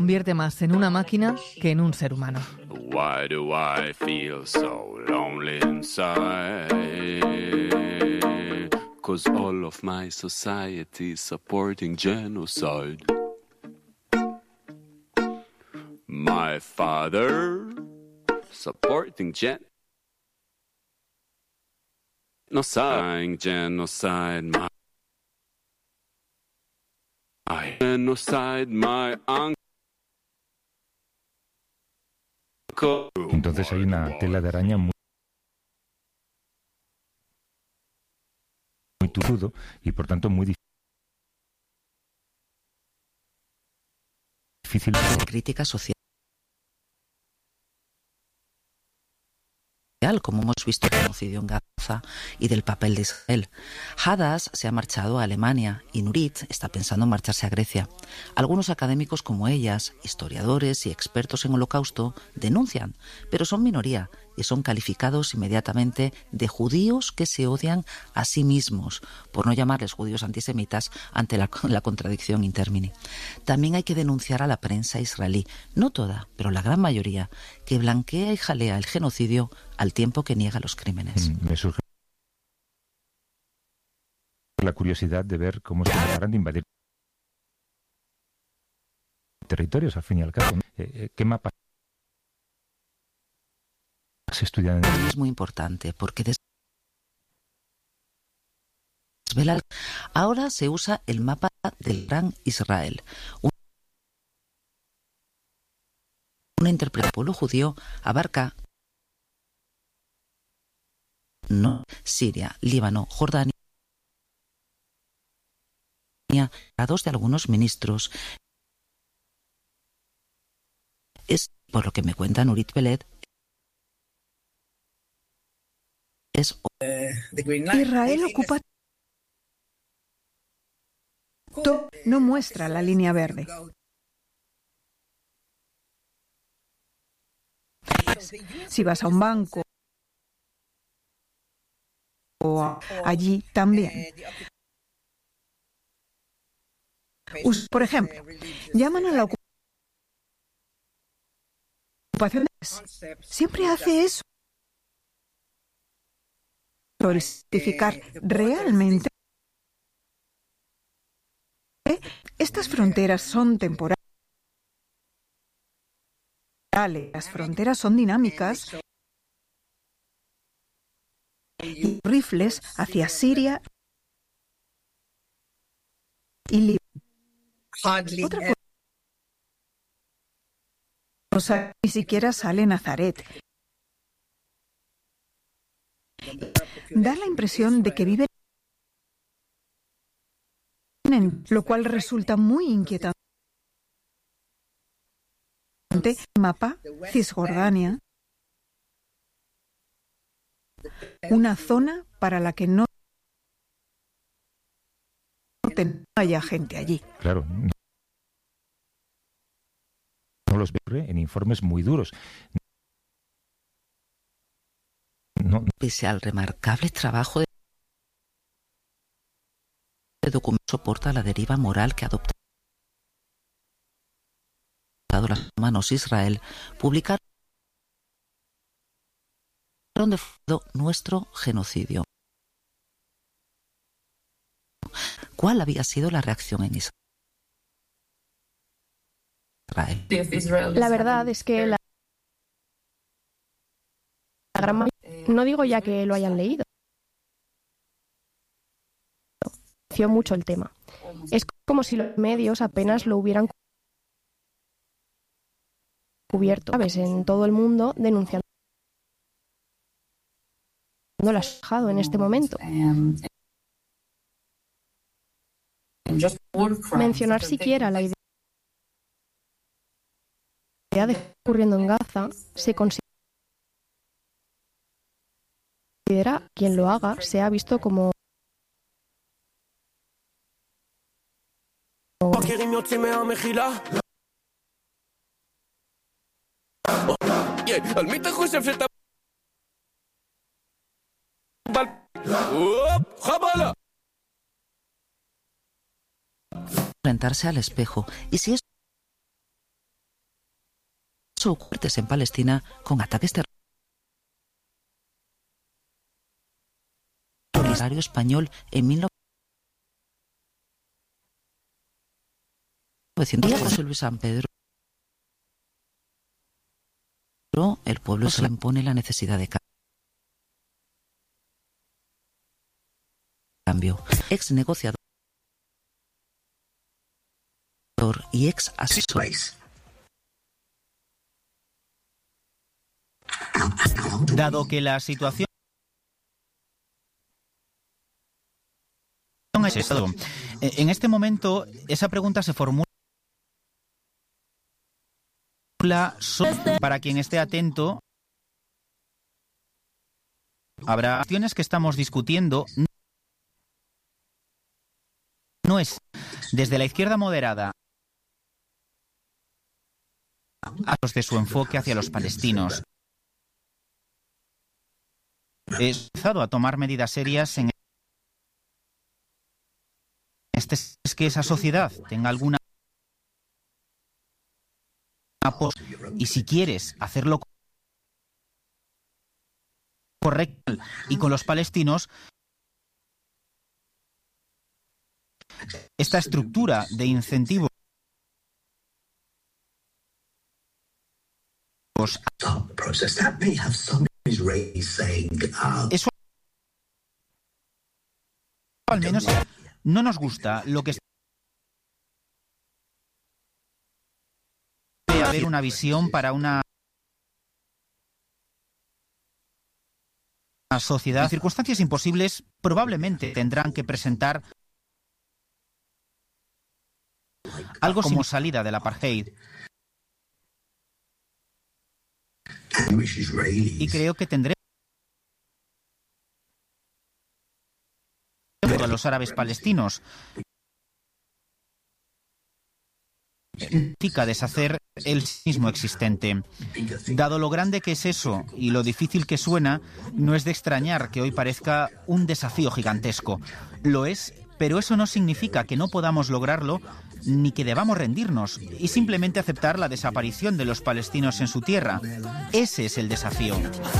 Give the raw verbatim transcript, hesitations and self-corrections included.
convierte más en una máquina que en un ser humano. Why do I feel so lonely inside? 'Cause all of my society is supporting genocide. My father supporting gen genocide, genocide, my I genocide, my uncle. Entonces hay una tela de araña muy, muy turudo y por tanto muy difícil de crítica social, como hemos visto el genocidio en Gaza y del papel de Israel. Hadas se ha marchado a Alemania y Nurit está pensando en marcharse a Grecia. Algunos académicos como ellas, historiadores y expertos en Holocausto, denuncian, pero son minoría y son calificados inmediatamente de judíos que se odian a sí mismos, por no llamarles judíos antisemitas ante la, la contradicción intermini. También hay que denunciar a la prensa israelí, no toda, pero la gran mayoría, que blanquea y jalea el genocidio al tiempo que niega los crímenes. Me surge la curiosidad de ver cómo se preparan de invadir territorios, al fin y al cabo. Eh, ¿Qué mapas se estudian? Es muy importante porque desvela. Ahora se usa el mapa del Gran Israel. Una interpretación del pueblo judío abarca no Siria, Líbano, Jordania, a dos de algunos ministros. Es, por lo que me cuenta Nurit Beled, es Israel ocupa todo, no muestra la línea verde. Si vas a un banco o a, allí también. Por ejemplo, llaman a la ocupación. Siempre hace eso. Por justificar realmente estas fronteras son temporales. Las fronteras son dinámicas. Y rifles hacia Siria y Líbano. Otra cosa, ni siquiera sale Nazaret. Da la impresión de que viven en, lo cual resulta muy inquietante. Mapa, Cisjordania, una zona para la que no haya gente allí. Claro. No los ve en informes muy duros. No. Pese al remarcable trabajo de documento, soporta la deriva moral que ha adoptado las manos Israel, publicaron de fondo nuestro genocidio. ¿Cuál había sido la reacción en Israel? La verdad es que la, la gran mayoría, no digo ya que lo hayan leído, conoció mucho el tema. Es como si los medios apenas lo hubieran cubierto, ¿sabes? En todo el mundo denunciando las dejado en este momento. Mencionar siquiera la idea de que ocurriendo en Gaza se considera quien lo haga se ha visto como enfrentarse al espejo. Y si es fuertes en Palestina con ataques terroristas español en mil novecientos. José Luis San Pedro, el pueblo se le impone la necesidad de cambio. Ex negociador y ex asesor. Dado que la situación es esto, en este momento esa pregunta se formula para quien esté atento. Habrá cuestiones que estamos discutiendo. No es desde la izquierda moderada a los de su enfoque hacia los palestinos. He empezado a tomar medidas serias en este es que esa sociedad tenga alguna y si quieres hacerlo correcto y con los palestinos, esta estructura de incentivos eso al menos no nos gusta. Lo que debe haber una visión para una sociedad. En circunstancias imposibles probablemente tendrán que presentar algo como salida del apartheid. Y creo que tendremos a los árabes palestinos significa deshacer el sismo existente. Dado lo grande que es eso y lo difícil que suena, no es de extrañar que hoy parezca un desafío gigantesco. Lo es, pero eso no significa que no podamos lograrlo ni que debamos rendirnos y simplemente aceptar la desaparición de los palestinos en su tierra. Ese es el desafío.